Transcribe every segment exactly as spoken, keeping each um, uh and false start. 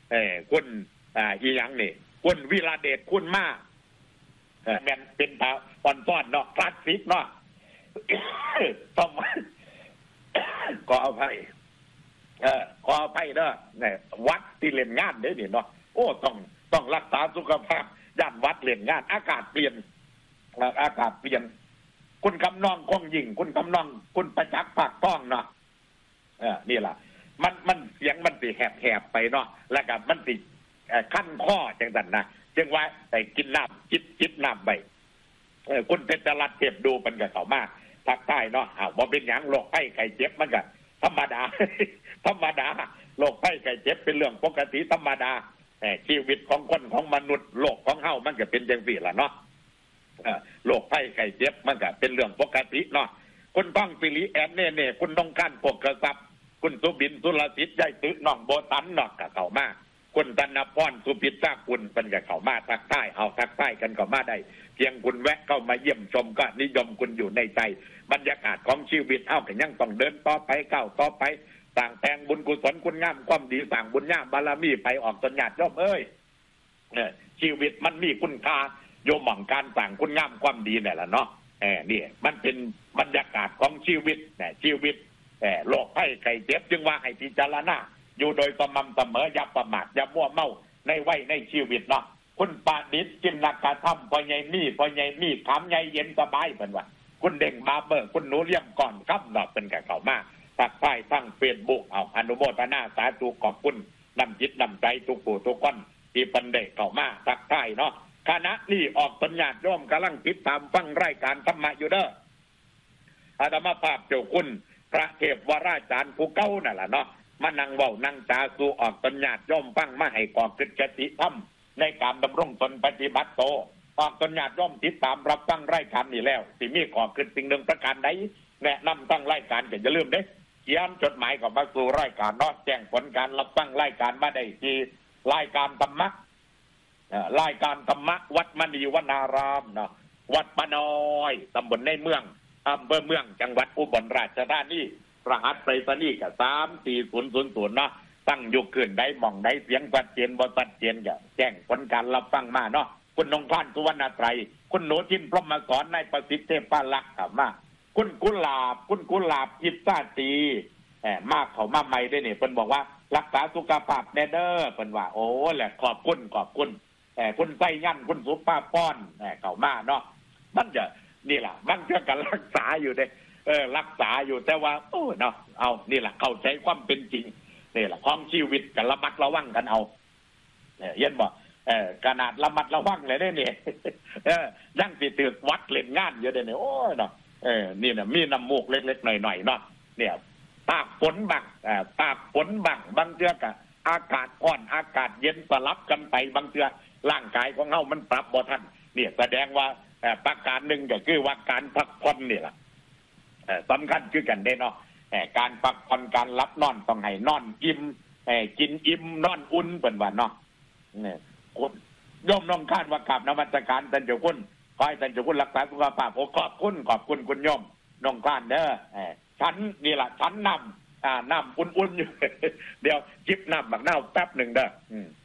เออคุณอ่าอีหยังนี่คุณวิราเดชคุณมาเออแม่นเป็นพระอ่อนซ้อนเนาะคลาสสิกเนาะ ต้องขออภัยเออขออภัยเด้อเนี่ยวัดที่เล่นงานเด้อนี่เนาะโอ้ต้องต้องรักษาสุขภาพย่านวัดเล่นงานอากาศเปลี่ยนอากาศเปลี่ยนคุณคำนองคงยิ่งคุณคำนองคุณประจักษ์ปากท้องเนาะเออนี่ล่ะมันมันเสียงมันสิแหบๆไปเนาะแล้วก็มันสิขั้นข้อจังซั่นนะจึงว่าไอ้กินน้ำจิบจิบน้ำไปเออคุณเพชรรัตน์เทียบดูมันก็เข้ามาภาคใต้เนาะอ้าวบ่เป็นหยังโรคไข้ไข้เจ็บมันก็ธรรมดา ธรรมดาโรคไข้ไข้เจ็บเป็นเรื่องปกติธรรมดาชีวิตของคนของมนุษย์โลกของเฮามันก็เป็นจังซี่ล่ะเนาะโรคไข้ไข้เจ็บมันก็เป็นเรื่องปกติเนาะคุณต้องสิริแอนเน่เน่คุณต้องการปกกระซับคุณสุบินสุรสิทธิ์ยายตึกน้องโบตันเนาะก็เข้ามาคุณธนพรสุพิตราคุณเป็นก็เข้ามาทักทายเอาทักทายกันเข้ามาได้เพียงคุณแวะเข้ามาเยี่ยมชมก็นิยมคุณอยู่ในใจบรรยากาศของชีวิตเฮาก็ยังต้องเดินต่อไปก้าวต่อไปสร้างแปลงบุญกุศลคุณงามความดีสร้างบุญญาบารมีไปออกตนญาติโยมเอ้ยเนี่ยชีวิตมันมีคุณค่าโยมหม่องการสร้างคุณงามความดีนี่แหละเนาะเออนี่มันเป็นบรรยากาศของชีวิตเนี่ยชีวิตเออโรคภัยไข้เจ็บจึงว่าให้พิจารณาอยู่โดยสม่ำเสมออย่าประมาทอย่ามั่วเมาในวัยในชีวิตเนาะคุณปานิชจินนักกระทำพอใหญ่มีพอใหญ่มีถามใหญ่เย็นสบายเป็นว่าคุณเด่งบาเบอร์คุณหนูเลี้ยงก่อนครับเนาะเป็นกับเขามาทักทายทั้งเฟซบุ๊กเอาอนุโมทนาสาธุขอบคุณนำจิตนำใจทุกผู้ทุกคนที่ปันเดเข้ามาทักทายเนาะคณะนี้ออกสัญญาณร่วมกำลังติดตามฟังรายการธรรมะอยู่เด้ออาตมาภาพเจ้าคุณพระเทพวราจารย์ผู้เก่านั่นแหละเนาะมานั่งเว้านั่งจาสู่ออกสัญญาณย่อมฟังมาให้ก่อขึ้นกติธรรมในการดำรงตนปฏิบัติโตออกสัญญาณย่อมติดตามรับฟังรายการนี้แล้วสิมีก่อขึ้นสิ่งหนึ่งประการใดแนะนำตั้งรายการก็อย่าลืมเด้เขียนจดหมายกับมาสู่รายการเนาะแจ้งผลการรับฟังรายการมาได้ที่รายการธรรมะรายการธรรมะวัดมณีวนารามเนาะวัดปะน้อยตำบลในเมืองอำเภอเมืองจังหวัดอุบลราชธานีรหัสไปรษณีย์ก็สามสี่ศูนย์ศูนย์ศูนย์เนาะตั้งอยู่ขึ้นได้หม่องได้เสียงชัดเจนบ่ชัดเจนก็แจ้งผลการรับฟังมาเนาะคุณนงพานสุวรรณไตรคุณหนูทินพรหมสอนนายประสิทธิ์เทพลักษณ์ครับมาคุณกุหลาบคุณกุหลาบยิบซาตีแหมมากเขามาใหม่ด้วยนี่เพิ่นบอกว่ารักษาสุขภาพแน่เด้อเพิ่นว่าโอ้แหละขอบคุณขอบคุณแหมคุณไส้ยันคุณสุภาพป้อนแหมเขามาเนาะมันจะนี่ล่ะมันเพื่อการรักษาอยู่เด้เออรักษาอยู่แต่ว่าโอ้เนาะเอานี่แหละเข้าใจความเป็นจริงนี่แหละของชีวิตกันระมัดระวังกันเอาเนี่ยเย็นบ่เออขนาดระมัดระวังเลยได้เนี่ยเออยังสิตึกวัดเล่นงานอยู่เด้เนี่ยโอ้เนาะเออนี่น่ะมีน้ำมูกเล็กๆหน่อยๆเนาะเนี่ยตากฝนบังเอ่อตากฝนบังบางเทื่อก็อากาศร้อนอากาศเย็นสลับกันไปบางเทื่อร่างกายของเฮามันปรับบ่ทันเนี่ยแสดงว่าเอ่อประการหนึ่งก็คือว่าการพักผ่อนนี่ล่ะสำคัญคือกันได้เนาะการพักผ่อนการรับนอนต้องให้นอนอิ่มกินอิ่มนอนอุ่นเป็นว่าเนาะเนี่ยคุณโยมน้องคาดว่ากราบนมัสการท่านเจ้าคุณขอให้ท่านเจ้าคุณรักษาสุขภาพโอ้ขอบคุณขอบคุณคุณโยมน้องคาดเด้อฉันนี่แหละฉันนำอ่าน้ำอุ่นๆอยู่ เดี๋ยวจิบน้ำบักเน่าแป๊บหนึ่งเด้ออืม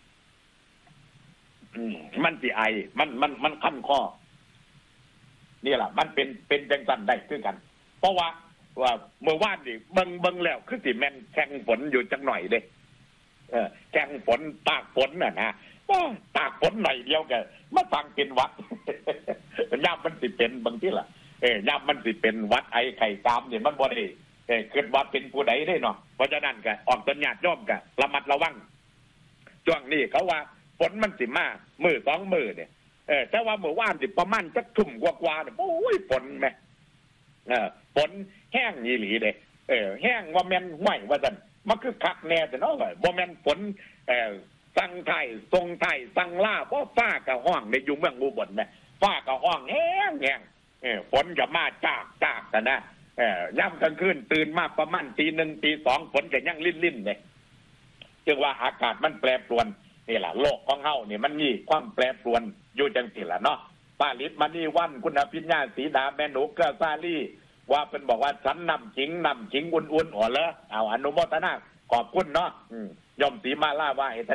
อืมมันสิไอมันมันมันขั้นคอนี่แหละมันเป็นเป็นจังสันได้คือกันเพราะว่าว่าเมื่อวานนี่เบิ่งเบิ่งแล้วคือสิแม่นแข่งฝนอยู่จังหน่อยเด้เออแข่งฝนตากฝนน่ะนะตากฝนหน่อยเดียวก็มาฟังเป็นวัด ย่ำมันสิเป็นบางทีล่ะเออย่ำมันสิเป็นวัดไอไข่ตามเนี่ยมันบ่ได้เออคิดว่าเป็นผู้ใดได้เนาะเพราะฉะนั้นก็ออกสัญญาณย่อมก็ระมัดระวังช่วงนี้เขาว่าฝนมันสิมามื้อสองมื้อเนี่ยเออแต่ว่าเมื่อวานสิประมาณจักทุ่มกว่าๆเนี่ยโอ้ยฝนแม่เออฝนแห้งอีหลีเด้เออแห้งว่าแม่นห้วยว่าซั่นมันคือคักแน่แต่เนาะบ่แม่นฝนเอ่อสั่งไทยทรงไทยสั่งลาบ่ฟ้าก็ฮ้องในอยู่เมืองอุบลแม่ฟ้าก็ฮ้องแห้งแห้งเออฝนก็มาจากจากกันนะเอ่อย่ำกลางคืนตื่นมาประมาณตีหนึ่งตีสองฝนก็ยังลิ่นๆเด้จึงว่าอากาศมันแปรปรวนนี่ล่ะโลกของเฮานี่มันมีความแปรปรวนอยู่จังซี่ล่ะเนาะป้าฤทธิ์มณีวันคุณอภิญญาศรีดาแม่หนูเกื้อซาลี่ว่าเป็นบอกว่าฉันนำจิงนำจิงอุ่นๆอ๋อเหรอเอาอนุโมทนาขอบคุณเนาะย่อมสีมาล่าว่า